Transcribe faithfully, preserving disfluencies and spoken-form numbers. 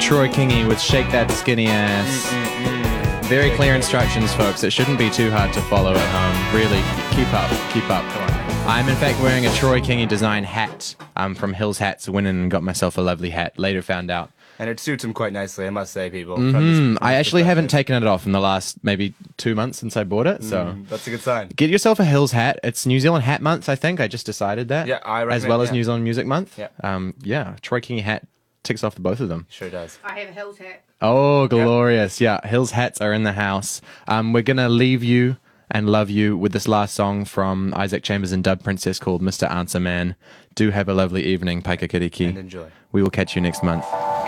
Troy Kingy with Shake That Skinny Ass. Mm-mm-mm. Very clear instructions, folks. It shouldn't be too hard to follow at home. Really, keep up, keep up. Come on. I'm in fact wearing a Troy Kingy design hat um, from Hills Hats. Went in and got myself a lovely hat. Later found out. And it suits him quite nicely, I must say, people. From this, Mm, from I this actually haven't perspective. taken it off in the last maybe two months since I bought it. So Mm, that's a good sign. get yourself a Hills hat. It's New Zealand Hat Month, I think. I just decided that. Yeah, I As recommend- well as yeah. New Zealand Music Month. Yeah. Um, yeah, Troy Kingy hat ticks off the both of them. Sure does. I have a Hills hat. Oh, glorious. Yeah, Hills hats are in the house. Um, we're going to leave you and love you with this last song from Isaac Chambers and Dub Princess called Mister Answer Man. Do have a lovely evening, Paikakiriki. And enjoy. We will catch you next month.